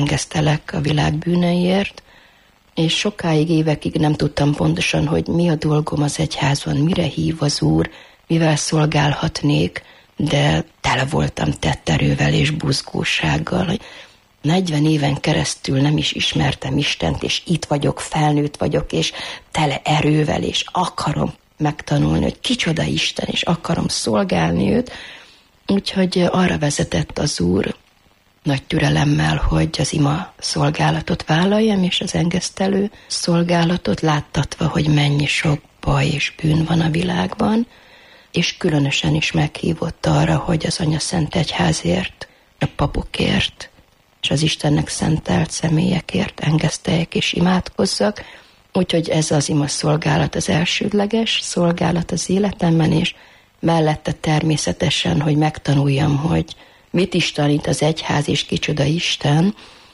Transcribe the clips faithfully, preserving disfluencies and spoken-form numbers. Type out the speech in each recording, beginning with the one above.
engesztelek a világ bűneiért, és sokáig, évekig nem tudtam pontosan, hogy mi a dolgom az egyházban, mire hív az Úr, mivel szolgálhatnék, de tele voltam tetterővel és buzgósággal, hogy negyven éven keresztül nem is ismertem Istent, és itt vagyok, felnőtt vagyok, és tele erővel, és akarom megtanulni, hogy kicsoda Isten, és akarom szolgálni őt. Úgyhogy arra vezetett az Úr nagy türelemmel, hogy az ima szolgálatot vállaljam, és az engesztelő szolgálatot, láttatva, hogy mennyi sok baj és bűn van a világban, és különösen is meghívott arra, hogy az Anya Szent Egyházért, a papokért, és az Istennek szentelt személyekért engeszteljek és imádkozzak. Úgyhogy ez az ima szolgálat az elsődleges szolgálat az életemben, és mellette természetesen, hogy megtanuljam, hogy mit is tanít az egyház, és kicsoda Isten.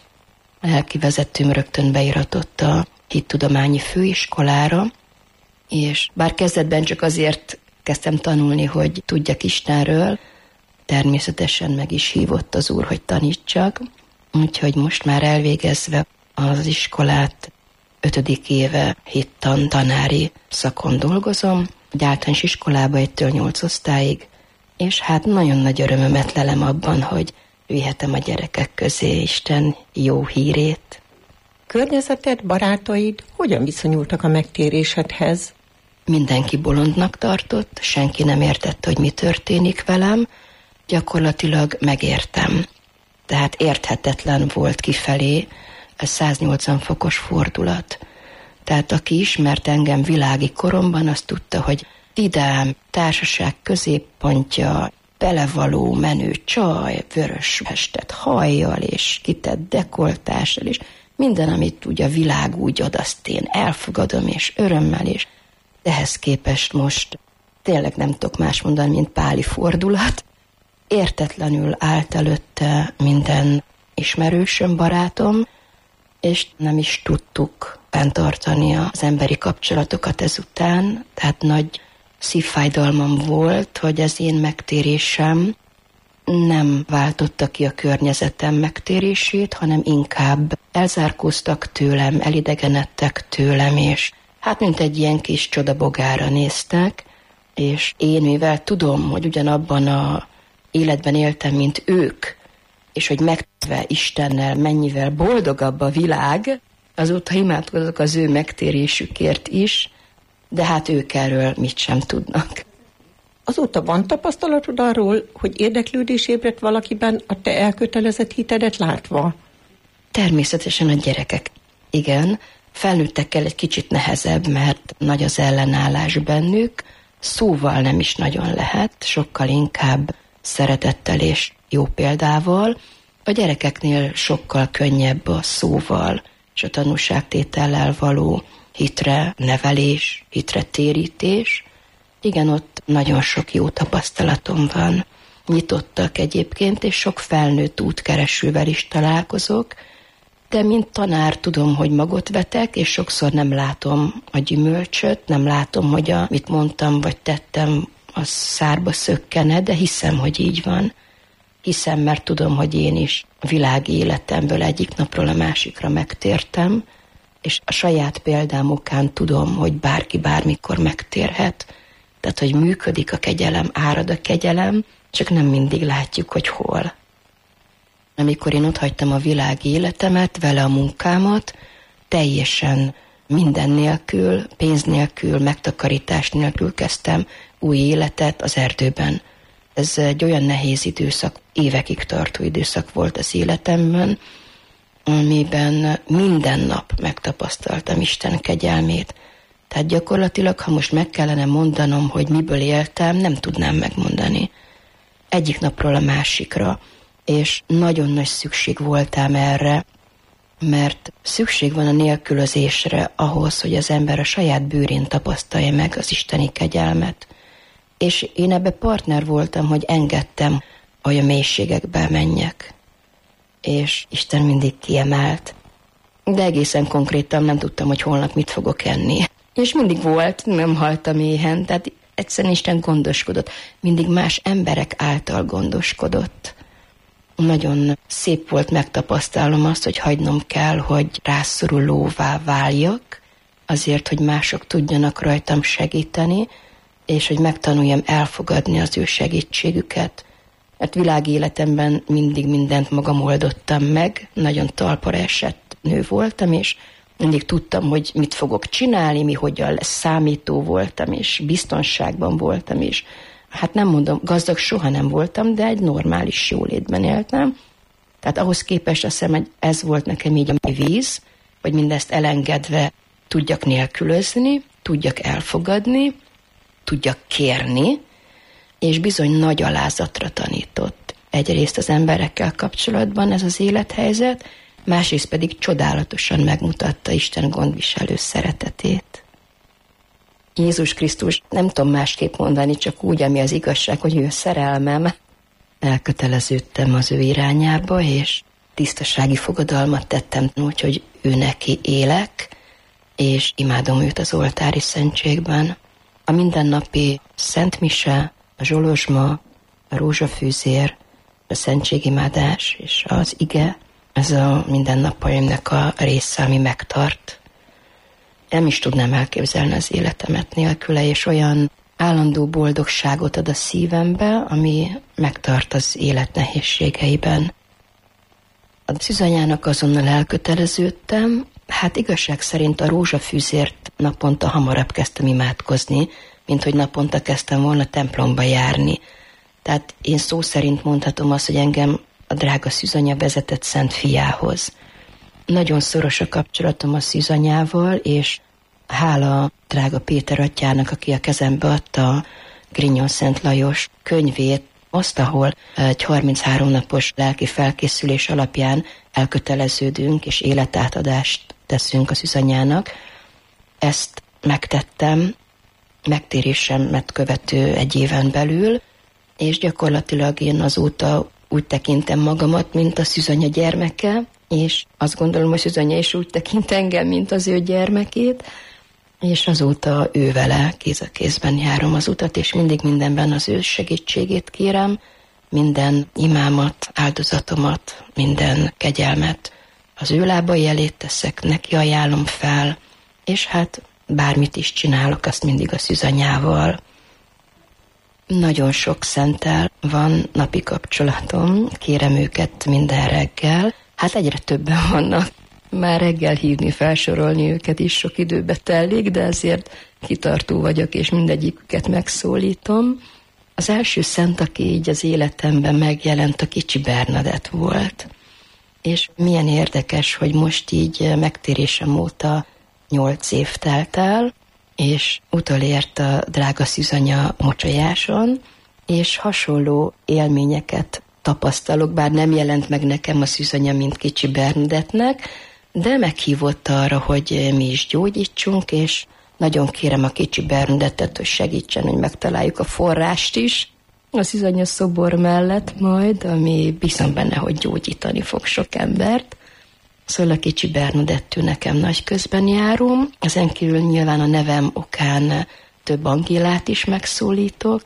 A lelki vezetőm rögtön beiratott a hittudományi főiskolára, és bár kezdetben csak azért kezdtem tanulni, hogy tudjak Istenről, természetesen meg is hívott az Úr, hogy tanítsak, úgyhogy most már elvégezve az iskolát ötödik éve hittan tanári szakon dolgozom, egy általános iskolában egytől nyolc osztályig, és hát nagyon nagy örömömet lelem abban, hogy vihetem a gyerekek közé Isten jó hírét. Környezeted, barátaid hogyan viszonyultak a megtérésedhez? Mindenki bolondnak tartott, senki nem értette, hogy mi történik velem, gyakorlatilag megértem. Tehát érthetetlen volt kifelé a száznyolcvan fokos fordulat. Tehát aki ismert engem világi koromban, azt tudta, hogy vidám, társaság középpontja, belevaló, menő csaj, vörös festet hajjal és kitett dekoltással, és minden, amit úgy a világ úgy ad, azt én elfogadom, és örömmel, és ehhez képest most tényleg nem tudok más mondani, mint páli fordulat. Értetlenül állt előtte minden ismerősöm, barátom, és nem is tudtuk fenntartani az emberi kapcsolatokat ezután, tehát nagy szívfájdalmam volt, hogy az én megtérésem nem váltotta ki a környezetem megtérését, hanem inkább elzárkóztak tőlem, elidegenedtek tőlem, és hát mint egy ilyen kis csodabogára néztek, és én, mivel tudom, hogy ugyanabban a életben éltem, mint ők, és hogy megtve Istennel mennyivel boldogabb a világ, azóta imádkozok az ő megtérésükért is, de hát ők erről mit sem tudnak. Azóta van tapasztalatod arról, hogy érdeklődés ébredt valakiben a te elkötelezett hitedet látva? Természetesen a gyerekek. Igen, felnőttekkel egy kicsit nehezebb, mert nagy az ellenállás bennük, szóval nem is nagyon lehet, sokkal inkább szeretettel és jó példával. A gyerekeknél sokkal könnyebb a szóval és a tanúságtétellel való hitre nevelés, hitre térítés. Igen, ott nagyon sok jó tapasztalatom van. Nyitottak egyébként, és sok felnőtt útkeresővel is találkozok, de mint tanár tudom, hogy magot vetek, és sokszor nem látom a gyümölcsöt, nem látom, hogy amit mondtam vagy tettem, az szárba szökkene, de hiszem, hogy így van. Hiszem, mert tudom, hogy én is a világi életemből egyik napról a másikra megtértem, és a saját példám okán tudom, hogy bárki bármikor megtérhet. Tehát, hogy működik a kegyelem, árad a kegyelem, csak nem mindig látjuk, hogy hol. Amikor én otthagytam a világi életemet, vele a munkámat, teljesen minden nélkül, pénz nélkül, megtakarítás nélkül kezdtem új életet az erdőben. Ez egy olyan nehéz időszak, évekig tartó időszak volt az életemben, amiben minden nap megtapasztaltam Isten kegyelmét. Tehát gyakorlatilag, ha most meg kellene mondanom, hogy miből éltem, nem tudnám megmondani. Egyik napról a másikra, és nagyon nagy szükség voltám erre, mert szükség van a nélkülözésre ahhoz, hogy az ember a saját bőrén tapasztalja meg az isteni kegyelmet. És én ebbe partner voltam, hogy engedtem, hogy a mélységekbe menjek. És Isten mindig kiemelt. De egészen konkrétan nem tudtam, hogy holnap mit fogok enni. És mindig volt, nem haltam éhen, tehát egyszerűen Isten gondoskodott. Mindig más emberek által gondoskodott. nagyon szép volt, megtapasztalnom azt, hogy hagynom kell, hogy rászorulóvá váljak, azért, hogy mások tudjanak rajtam segíteni, és hogy megtanuljam elfogadni az ő segítségüket. Mert világéletemben mindig mindent magam oldottam meg, nagyon talpra esett nő voltam, és mindig tudtam, hogy mit fogok csinálni, mi hogyan lesz, számító voltam, és biztonságban voltam, és hát nem mondom, gazdag soha nem voltam, de egy normális jólétben éltem. Tehát ahhoz képest azt hiszem, hogy ez volt nekem így a víz, hogy mindezt elengedve tudjak nélkülözni, tudjak elfogadni, tudjak kérni, és bizony nagy alázatra tanított. Egyrészt az emberekkel kapcsolatban ez az élethelyzet, másrészt pedig csodálatosan megmutatta Isten gondviselő szeretetét. Jézus Krisztus, nem tudom másképp mondani, csak úgy, ami az igazság, hogy ő szerelmem. Elköteleződtem az ő irányába, és tisztasági fogadalmat tettem, úgyhogy ő neki élek, és imádom őt az oltári szentségben. A mindennapi szentmise, a zsolozsma, a rózsafűzér, a szentségimádás és az ige, ez a mindennapjaimnak a része, ami megtart. Nem is tudnám elképzelni az életemet nélküle, és olyan állandó boldogságot ad a szívembe, ami megtart az élet nehézségeiben. A szűzanyának azonnal elköteleződtem, hát igazság szerint a rózsafűzért naponta hamarabb kezdtem imádkozni, mint hogy naponta kezdtem volna templomba járni. Tehát én szó szerint mondhatom azt, hogy engem a drága szűzanya vezetett Szent Fiához. Nagyon szoros a kapcsolatom a szűzanyával, és hála drága Péter atyának, aki a kezembe adta a Grignon Szent Lajos könyvét, azt, ahol egy harminchárom napos lelki felkészülés alapján elköteleződünk, és életátadást teszünk a szűzanyának. Ezt megtettem, megtérésemet követő egy éven belül, és gyakorlatilag én azóta úgy tekintem magamat, mint a szűzanya gyermeke, és azt gondolom, hogy szűzanya is úgy tekint engem, mint az ő gyermekét, és azóta ő vele kéz a kézben járom az utat, és mindig mindenben az ő segítségét kérem, minden imámat, áldozatomat, minden kegyelmet az ő lábai elé teszek, neki ajánlom fel, és hát bármit is csinálok, azt mindig a szűzanyával. Nagyon sok szenttel van napi kapcsolatom, kérem őket minden reggel, hát egyre többen vannak. Már reggel hívni, felsorolni őket is sok időbe telik, de ezért kitartó vagyok, és mindegyiküket megszólítom. Az első szent, aki így az életemben megjelent, a kicsi Bernadett volt. És milyen érdekes, hogy most így megtérésem óta nyolc év telt el, és utolért a drága szűzanya mocsolyáson, és hasonló élményeket tapasztalok, bár nem jelent meg nekem a szűzanya, mint kicsi Bernadettnek, de meghívott arra, hogy mi is gyógyítsunk, és nagyon kérem a kicsi Bernadettet, hogy segítsen, hogy megtaláljuk a forrást is a szűzanya szobor mellett majd, ami bízom benne, hogy gyógyítani fog sok embert. Szóval a kicsi Bernadettől nekem nagy közben járom. Ezen kívül nyilván a nevem okán több Angélát is megszólítok,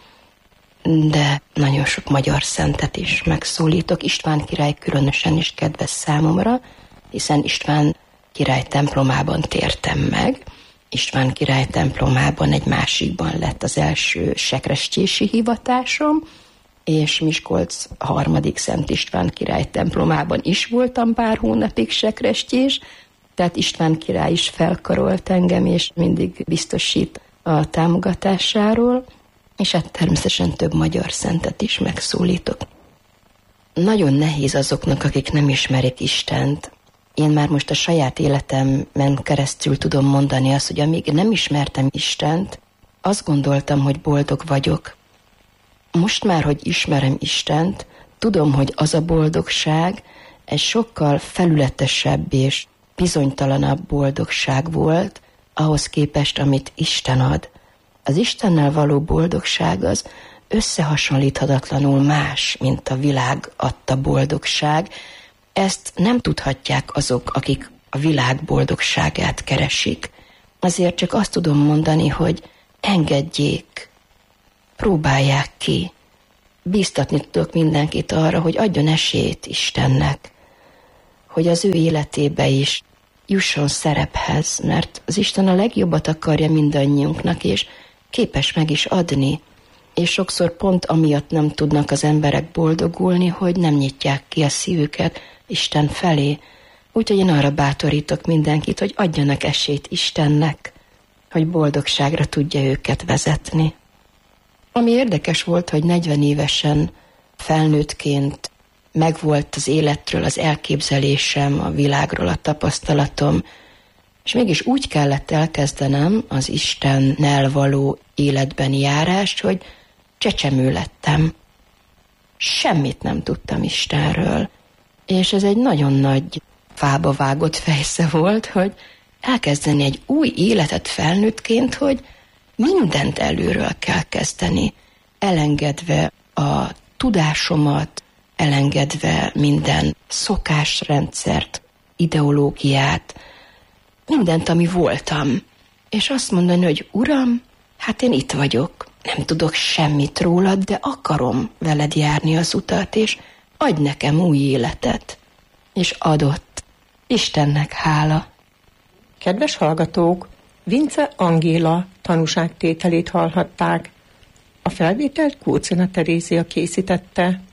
de nagyon sok magyar szentet is megszólítok. István király különösen is kedves számomra, hiszen István király templomában tértem meg. István király templomában egy másikban lett az első sekrestési hivatásom, és Miskolc harmadik Szent István király templomában is voltam pár hónapig sekrestés, tehát István király is felkarolt engem, és mindig biztosít a támogatásáról, és hát természetesen több magyar szentet is megszólítok. Nagyon nehéz azoknak, akik nem ismerik Istent. Én már most a saját életemben keresztül tudom mondani azt, hogy amíg nem ismertem Istent, azt gondoltam, hogy boldog vagyok. Most már, hogy ismerem Istent, tudom, hogy az a boldogság egy sokkal felületesebb és bizonytalanabb boldogság volt, ahhoz képest, amit Isten ad. Az Istennel való boldogság az összehasonlíthatatlanul más, mint a világ adta boldogság. Ezt nem tudhatják azok, akik a világ boldogságát keresik. Azért csak azt tudom mondani, hogy engedjék, próbálják ki, bíztatni tudok mindenkit arra, hogy adjon esélyt Istennek, hogy az ő életébe is jusson szerephez, mert az Isten a legjobbat akarja mindannyiunknak, és képes meg is adni. És sokszor pont amiatt nem tudnak az emberek boldogulni, hogy nem nyitják ki a szívüket Isten felé. Úgyhogy én arra bátorítok mindenkit, hogy adjanak esélyt Istennek, hogy boldogságra tudja őket vezetni. Ami érdekes volt, hogy negyven évesen felnőttként megvolt az életről az elképzelésem, a világról a tapasztalatom, és mégis úgy kellett elkezdenem az Istennel való életbeni járást, hogy csecsemő lettem. Semmit nem tudtam Istenről. És ez egy nagyon nagy fába vágott fejsze volt, hogy elkezdeni egy új életet felnőttként, hogy mindent előről kell kezdeni, elengedve a tudásomat, elengedve minden szokásrendszert, ideológiát, mindent, ami voltam. És azt mondani, hogy Uram, hát én itt vagyok, nem tudok semmit rólad, de akarom veled járni az utat, és adj nekem új életet. És adott. Istennek hála. Kedves hallgatók, Vince Angéla tanúságtételét hallhatták. A felvételt Kócina Terézia készítette.